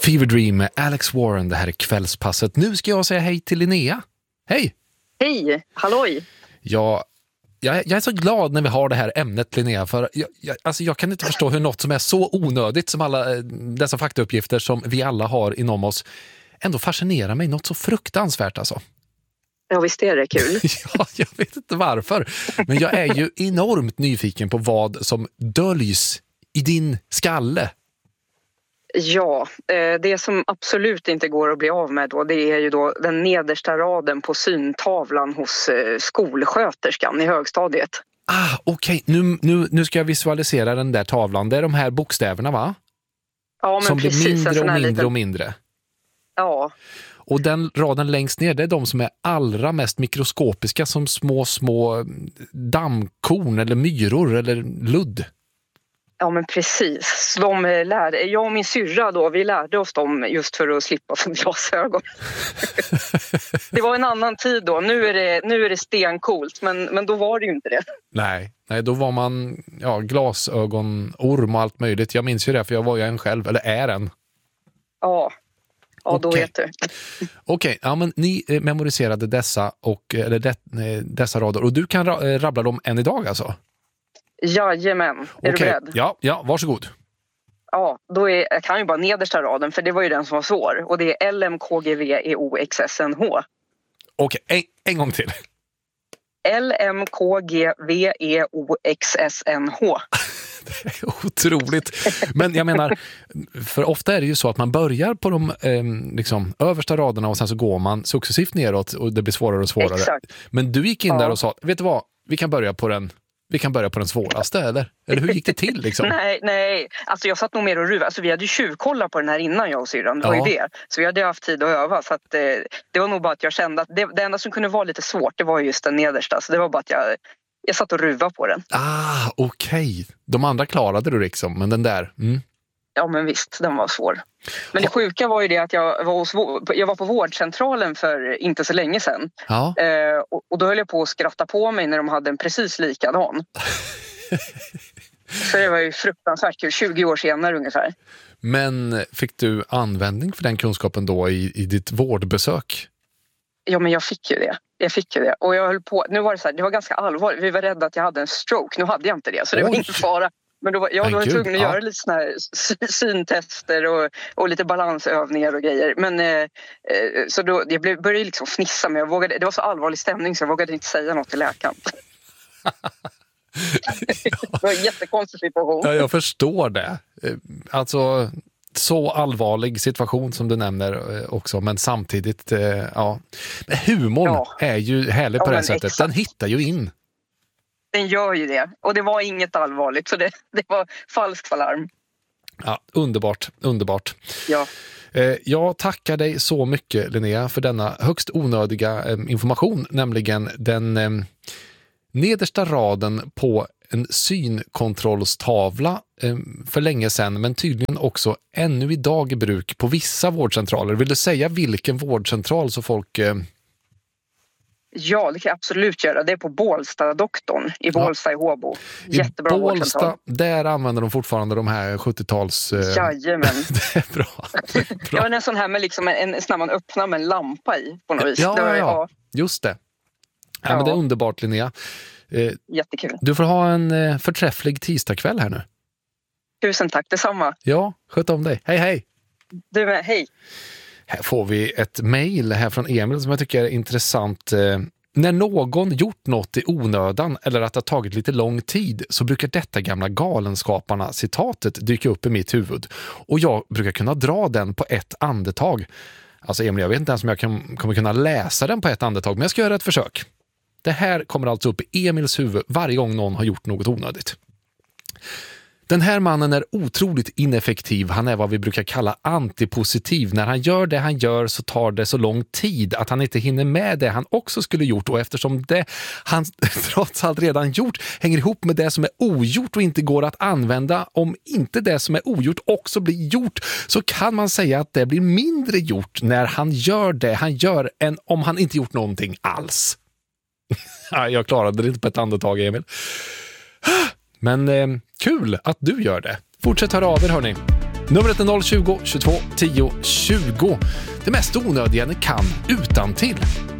Fever Dream med Alex Warren, det här är kvällspasset. Nu ska jag säga hej till Linnea. Hej! Hej, halloj! Jag är så glad när vi har det här ämnet, Linnea, för jag kan inte förstå hur något som är så onödigt som alla dessa faktauppgifter som vi alla har inom oss ändå fascinerar mig något så fruktansvärt alltså. Ja, visst är det kul. Ja, jag vet inte varför, men jag är ju enormt nyfiken på vad som döljs i din skalle. Ja, det som absolut inte går att bli av med då, det är ju då den nedersta raden på syntavlan hos skolsköterskan i högstadiet. Okej. Nu ska jag visualisera den där tavlan. Det är de här bokstäverna, va? Ja, men som precis. blir mindre och mindre liten... och mindre. Ja. Och den raden längst ner, det är de som är allra mest mikroskopiska, som små dammkorn eller myror eller ludd. Ja, men precis. Jag och min syrra då, vi lärde oss dem just för att slippa få glasögon. Det var en annan tid då. Nu är det stenkult, men då var det ju inte det. Nej, då var man glasögonorm och allt möjligt. Jag minns ju det, för jag var ju en själv, eller är en. Ja, då vet du. Okej, ja, men ni memoriserade dessa dessa rader, och du kan rabbla dem än idag alltså? Jajamän, är du beredd? Ja, varsågod. Ja, jag kan ju bara nedersta raden, för det var ju den som var svår. Och det är LMKGVEOXSNH. Okej, en gång till. LMKGVEOXSNH. Det är otroligt. Men jag menar, för ofta är det ju så att man börjar på de översta raderna och sen så går man successivt neråt och det blir svårare och svårare. Exakt. Men du gick in där och sa, vet du vad, vi kan börja på den svåraste, eller hur gick det till liksom? Nej, alltså jag satt nog mer och ruvade. Alltså vi hade ju tjuvkollat på den här innan, jag och syrran, det var ju det. Så vi hade haft tid att öva, så att det var nog bara att jag kände att det enda som kunde vara lite svårt, det var just den nedersta. Så det var bara att jag satt och ruvade på den. Okej. De andra klarade du liksom, men den där... Ja, men visst, den var svår. Men det sjuka var ju det att jag var på vårdcentralen för inte så länge sedan. Ja. Och då höll jag på att skratta på mig när de hade en precis likadan. Så det var ju fruktansvärt kul, 20 år senare ungefär. Men fick du användning för den kunskapen då i ditt vårdbesök? Ja, men jag fick ju det. Och jag höll på, nu var det så här, det var ganska allvarligt. Vi var rädda att jag hade en stroke. Nu hade jag inte det, så det var inte fara. Men då var jag tvungen att göra lite såna här syntester och lite balansövningar och grejer. Men så då, jag började liksom fnissa, men det var så allvarlig stämning så jag vågade inte säga något till läkaren. Det var en jättekonstig situation. Ja, jag förstår det. Alltså, så allvarlig situation som du nämner också, men samtidigt, Men humorn är ju härlig på det sättet. Exakt. Den hittar ju in. Den gör ju det. Och det var inget allvarligt, så det var falskt alarm. Ja, underbart. Ja. Jag tackar dig så mycket, Linnea, för denna högst onödiga information, nämligen den nedersta raden på en synkontrollstavla för länge sedan, men tydligen också ännu idag i bruk på vissa vårdcentraler. Vill du säga vilken vårdcentral så folk... Ja, det kan jag absolut göra. Det är på Bålsta-doktorn i Bålsta i Håbo. Jättebra vårdcentral. Där använder de fortfarande de här 70-tals... Jajamän. Det är bra. Ja, en sån här med liksom en sån man öppnar med en lampa i på något vis. Ja. Just det. Ja, men det är underbart, Linnea. Jättekul. Du får ha en förträfflig tisdagkväll här nu. Tusen tack, detsamma. Ja, sköt om dig. Hej. Du med, hej. Här får vi ett mejl här från Emil som jag tycker är intressant. När någon gjort något i onödan eller att det har tagit lite lång tid så brukar detta gamla Galenskaparna-citatet dyka upp i mitt huvud. Och jag brukar kunna dra den på ett andetag. Alltså Emil, jag vet inte ens om jag kommer kunna läsa den på ett andetag, men jag ska göra ett försök. Det här kommer alltså upp i Emils huvud varje gång någon har gjort något onödigt. Den här mannen är otroligt ineffektiv. Han är vad vi brukar kalla antipositiv. När han gör det han gör så tar det så lång tid att han inte hinner med det han också skulle gjort. Och eftersom det han trots allt redan gjort hänger ihop med det som är ogjort och inte går att använda, om inte det som är ogjort också blir gjort, så kan man säga att det blir mindre gjort när han gör det han gör än om han inte gjort någonting alls. Jag klarade det inte på ett andetag, Emil. Men kul att du gör det. Fortsätt höra av er, hörni. Numret är 020 22 10 20. Det mest onödiga ni kan utan till.